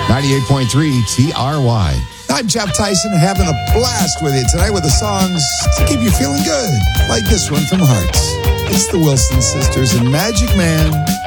98.3 TRY. I'm Jeff Tyson, having a blast with you tonight with the songs to keep you feeling good, like this one from Hearts. It's the Wilson Sisters and Magic Man.